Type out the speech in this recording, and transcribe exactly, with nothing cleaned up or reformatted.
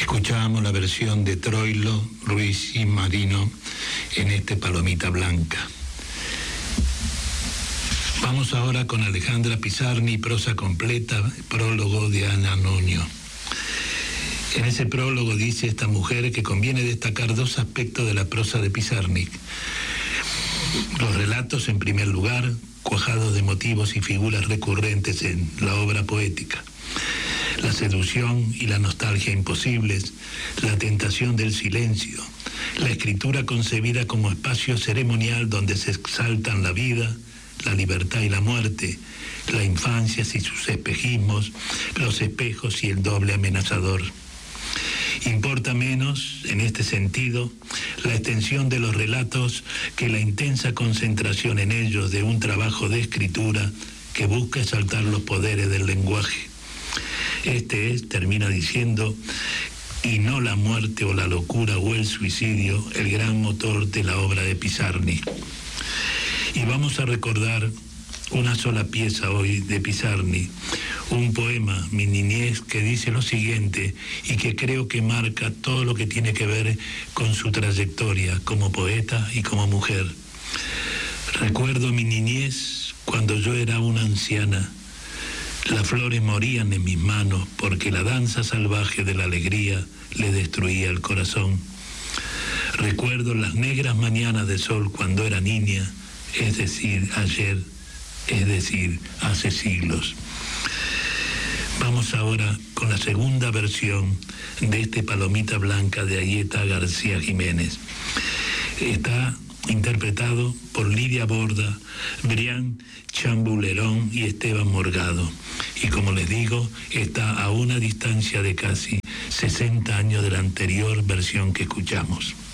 Escuchábamos la versión de Troilo, Ruiz y Marino en este Palomita Blanca. Vamos ahora con Alejandra Pizarni, prosa completa, prólogo de Ana Nuño. En ese prólogo dice esta mujer que conviene destacar dos aspectos de la prosa de Pizarnik. Los relatos, en primer lugar, cuajados de motivos y figuras recurrentes en la obra poética. La seducción y la nostalgia imposibles, la tentación del silencio, la escritura concebida como espacio ceremonial donde se exaltan la vida, la libertad y la muerte, la infancia y sus espejismos, los espejos y el doble amenazador. Importa menos, en este sentido, la extensión de los relatos que la intensa concentración en ellos de un trabajo de escritura que busca exaltar los poderes del lenguaje. Este es, termina diciendo, y no la muerte o la locura o el suicidio, el gran motor de la obra de Pizarnik. Y vamos a recordar una sola pieza hoy de Pizarnik, un poema, Mi niñez, que dice lo siguiente y que creo que marca todo lo que tiene que ver con su trayectoria como poeta y como mujer. Recuerdo mi niñez cuando yo era una anciana. Las flores morían en mis manos porque la danza salvaje de la alegría le destruía el corazón. Recuerdo las negras mañanas de sol cuando era niña, es decir, ayer, es decir, hace siglos. Vamos ahora con la segunda versión de este Palomita Blanca de Ayeta García Jiménez. Está interpretado por Lidia Borda, Brian Chambulerón y Esteban Morgado. Y como les digo, está a una distancia de casi sesenta años de la anterior versión que escuchamos.